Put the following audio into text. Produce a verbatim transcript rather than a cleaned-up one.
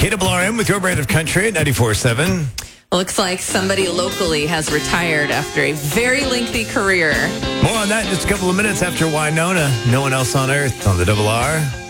K R R M with your brand of country at ninety-four point seven. Looks like somebody locally has retired after a very lengthy career. More on that in just a couple of minutes after Winona. No One Else on Earth on the Double R.